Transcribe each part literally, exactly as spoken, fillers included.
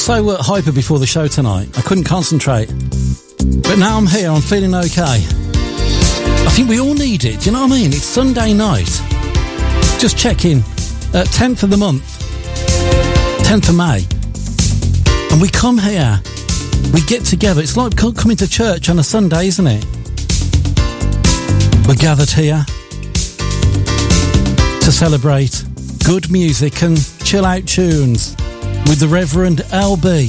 so uh, hyper before the show tonight. I couldn't concentrate. But now I'm here, I'm feeling okay. I think we all need it, do you know what I mean? It's Sunday night. Just check in. Uh, tenth of the month. tenth of May. And we come here. We get together. It's like coming to church on a Sunday, isn't it? We're gathered here to celebrate good music and chill out tunes with the Reverend L B.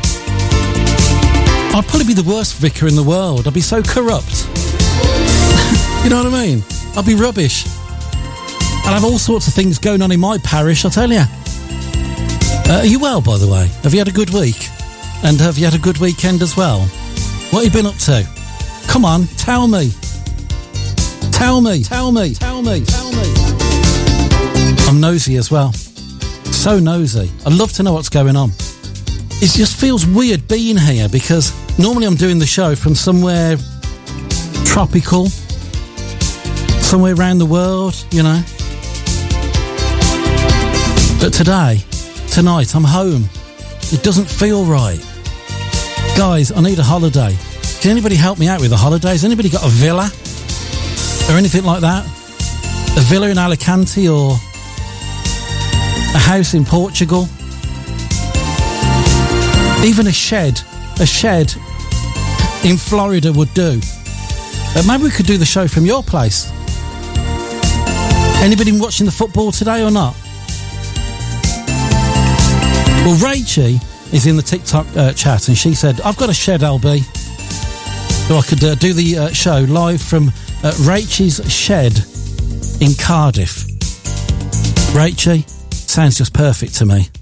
I'd probably be the worst vicar in the world. I'd be so corrupt. You know what I mean? I'd be rubbish. I'd have all sorts of things going on in my parish, I'll tell you. Uh, are you well, by the way? Have you had a good week? And have you had a good weekend as well? What have you been up to? Come on, tell me. Tell me, tell me, tell me, tell me. I'm nosy as well. So nosy. I'd love to know what's going on. It just feels weird being here because normally I'm doing the show from somewhere tropical, somewhere around the world, you know. But today, tonight, I'm home. It doesn't feel right. Guys, I need a holiday. Can anybody help me out with a holiday? Has anybody got a villa? Or anything like that? A villa in Alicante or a house in Portugal? Even a shed, a shed in Florida would do. Uh, maybe we could do the show from your place. Anybody watching the football today or not? Well, Rachie is in the TikTok uh, chat and she said, I've got a shed, L B. So I could uh, do the uh, show live from uh, Rachie's shed in Cardiff. Rachie, sounds just perfect to me.